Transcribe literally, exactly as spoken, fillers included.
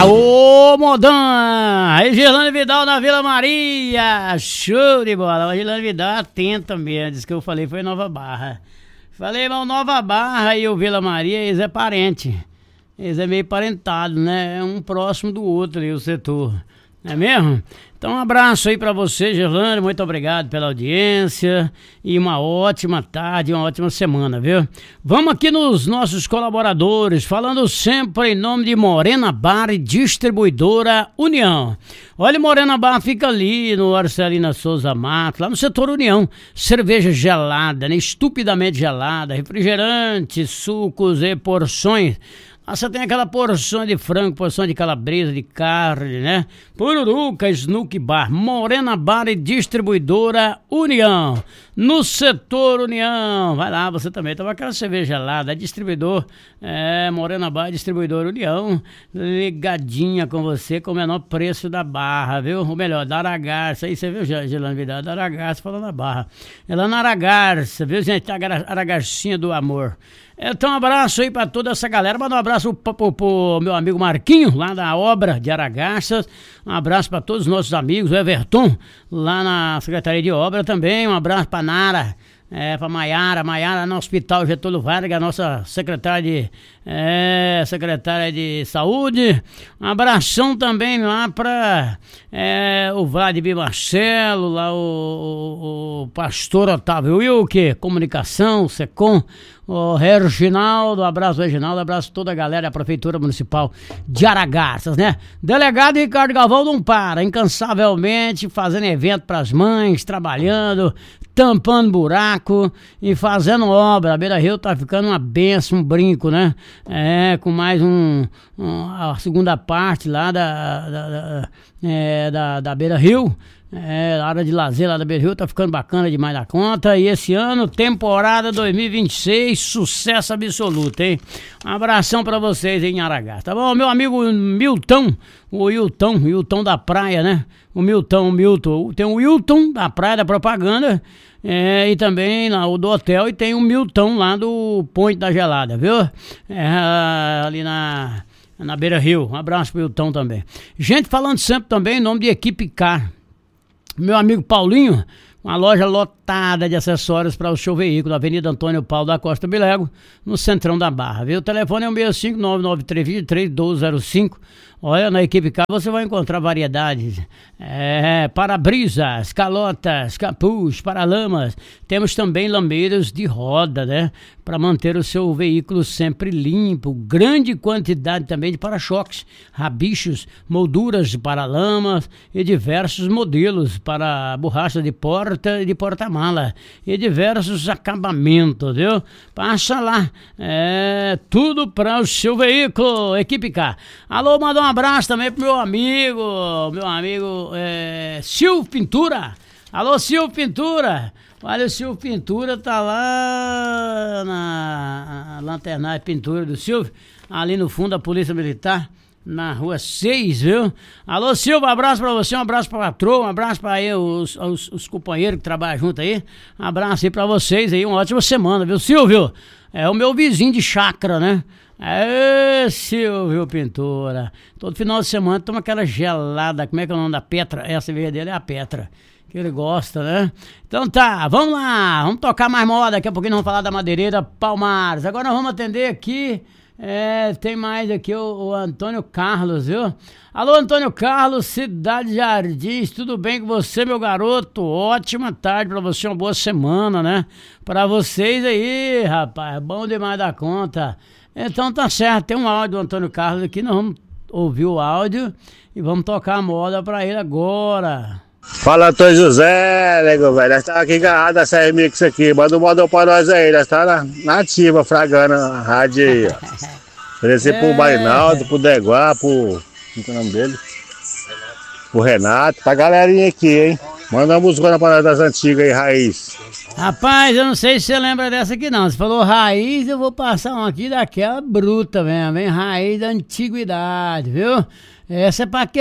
Aô, Modão! Aí, Gerlane Vidal na Vila Maria! Show de bola! A Gerlane Vidal atenta mesmo, disse que eu falei foi Nova Barra. Falei, mas o Nova Barra e o Vila Maria, eles é parente. Eles é meio parentado, né? É um próximo do outro ali, o setor. Não é mesmo? Então um abraço aí pra você, Gerlane, muito obrigado pela audiência e uma ótima tarde, uma ótima semana, viu? Vamos aqui nos nossos colaboradores, falando sempre em nome de Morena Bar e Distribuidora União. Olha, Morena Bar fica ali no Arcelina Souza Matos, lá no setor União. Cerveja gelada, né? Estupidamente gelada, refrigerantes, sucos e porções. Ah, você tem aquela porção de frango, porção de calabresa, de carne, né? Pururuca, Snook Bar, Morena Bar e Distribuidora União. No setor União, vai lá, você também toma aquela cerveja gelada, distribuidor, é, Morena Bar e Distribuidora União, ligadinha com você, com o menor preço da barra, viu? Ou melhor, da Aragarça, aí você viu, Gerlane Vidal, da Aragarça falando da barra. É lá na Aragarça, viu, gente? A Aragarcinha do amor. Então um abraço aí pra toda essa galera, manda um abraço pro, pro, pro meu amigo Marquinho, lá da obra de Aragarças, um abraço pra todos os nossos amigos, o Everton, lá na Secretaria de Obra também, um abraço pra Nara, é, pra Maiara, Maiara no Hospital Getúlio Vargas, a nossa secretária de, é, secretária de Saúde, um abração também lá pra é, o Vladimir Marcelo, lá o, o, o pastor Otávio Wilke, Comunicação, Secom, o Reginaldo, abraço Reginaldo, abraço toda a galera da Prefeitura Municipal de Aragarças, né? Delegado Ricardo Galvão não para, incansavelmente fazendo evento pras mães, trabalhando, tampando buraco e fazendo obra. A Beira Rio tá ficando uma benção, um brinco, né? É, com mais um, um a segunda parte lá da, da, da, é, da, da Beira Rio. É, a área de lazer lá da Beira Rio tá ficando bacana demais da conta. E esse ano, temporada dois mil e vinte e seis, sucesso absoluto, hein? Um abração pra vocês aí em Aragarças, tá bom? Meu amigo Milton, o Wilton, Wilton da praia, né? O Milton, o Milton, tem o Wilton da praia da propaganda, é, e também lá o do hotel, e tem o Milton lá do Ponte da Gelada, viu? É, ali na, na Beira Rio. Um abraço pro Wilton também. Gente, falando sempre também em nome de Equipe Car. Meu amigo Paulinho, uma loja lotada de acessórios para o seu veículo, Avenida Antônio Paulo da Costa Bilego, no centrão da Barra, viu? O telefone é o seis cinco nove nove três dois três um dois zero cinco. Olha, na Equipe Car você vai encontrar variedades, é, para-brisas, calotas, capuz, paralamas. Temos também lameiras de roda, né? Para manter o seu veículo sempre limpo. Grande quantidade também de para-choques, rabichos, molduras de paralamas e diversos modelos para borracha de porta e de porta-mala. E diversos acabamentos, viu? Passa lá, é tudo para o seu veículo, Equipe Car. Alô, manda um abraço também pro meu amigo, meu amigo é, Silvio Pintura. Alô, Silvio Pintura. Olha, o Silvio Pintura tá lá na Lanternária Pintura do Silvio, ali no fundo da Polícia Militar, na rua seis, viu? Alô, Silvio, um abraço pra você, um abraço pra patroa, um abraço pra aí os, os, os companheiros que trabalham junto aí. Um abraço aí pra vocês aí, uma ótima semana, viu, Silvio? É o meu vizinho de chácara, né? É, Silvio Pintura. Todo final de semana toma aquela gelada. Como é que é o nome da Petra? Essa cerveja dele é a Petra, que ele gosta, né? Então tá, vamos lá. Vamos tocar mais moda. Daqui a pouquinho nós vamos falar da Madeireira Palmares. Agora nós vamos atender aqui. É, tem mais aqui o, o Antônio Carlos, viu? Alô, Antônio Carlos, Cidade Jardins. Tudo bem com você, meu garoto? Ótima tarde pra você, uma boa semana, né? Pra vocês aí, rapaz. Bom demais da conta. Então tá certo, tem um áudio do Antônio Carlos aqui, nós vamos ouvir o áudio e vamos tocar a moda pra ele agora. Fala, Antônio José, nego, velho, nós tá aqui agarrado a C M X aqui, manda um modão pra nós aí, nós tá na, na ativa, fragando a rádio aí, ó. Oferecer é. pro Bainaldo, pro Deguá, pro... Como é o nome dele? Pro Renato, pra galerinha aqui, hein. Manda uma música pra nós das antigas aí, Raiz. Rapaz, eu não sei se você lembra dessa aqui não. Você falou raiz, eu vou passar uma aqui daquela bruta mesmo, hein? Raiz da antiguidade, viu? Essa é pra quê?